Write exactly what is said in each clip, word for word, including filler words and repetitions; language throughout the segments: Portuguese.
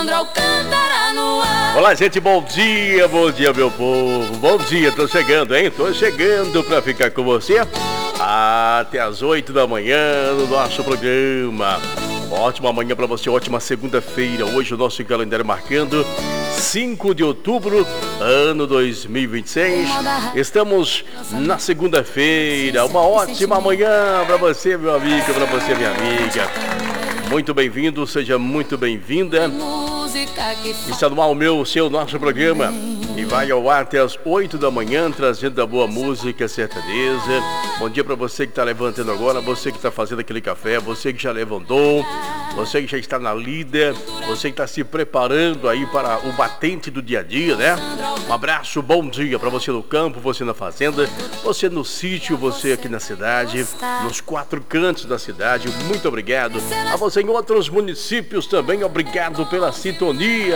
Olá, gente, bom dia, bom dia, meu povo. Bom dia, tô chegando, hein? Tô chegando pra ficar com você até as oito da manhã no nosso programa. Ótima manhã pra você, ótima segunda-feira. Hoje o nosso calendário marcando cinco de outubro, ano dois mil e vinte e seis. Estamos na segunda-feira. Uma ótima manhã pra você, meu amigo, pra você, minha amiga. Muito bem-vindo, seja muito bem-vinda. Está no ar o meu, o seu, nosso programa. E vai ao ar até as oito da manhã, trazendo a boa música sertaneja. Bom dia para você que está levantando agora, você que está fazendo aquele café, você que já levantou, você que já está na lida, você que está se preparando aí para o batente do dia a dia, né? Um abraço, bom dia para você no campo, você na fazenda, você no sítio, você aqui na cidade, nos quatro cantos da cidade. Muito obrigado. A você em outros municípios também, obrigado pela sintonia.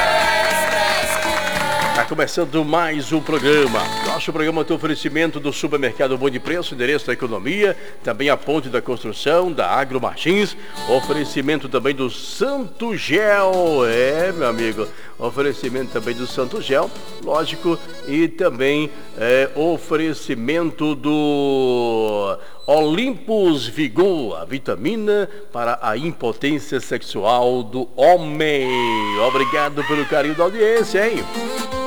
Está começando mais um programa. Nosso programa tem oferecimento do Supermercado Bom de Preço, endereço da economia, também a Ponte da Construção, da Agro Martins, oferecimento também do Santo Gel, é, meu amigo, oferecimento também do Santo Gel, lógico, e também é, oferecimento do Olympus Vigor, a vitamina para a impotência sexual do homem. Obrigado pelo carinho da audiência, hein?